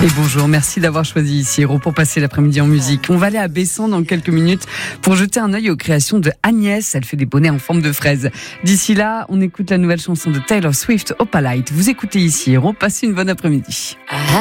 Et bonjour, merci d'avoir choisi ici Héros pour passer l'après-midi en musique. On va aller à Bessan dans quelques minutes pour jeter un œil aux créations de Agnès. Elle fait des bonnets en forme de fraise. D'ici là, on écoute la nouvelle chanson de Taylor Swift, Opalite. Vous écoutez ici Héros, passez une bonne après-midi.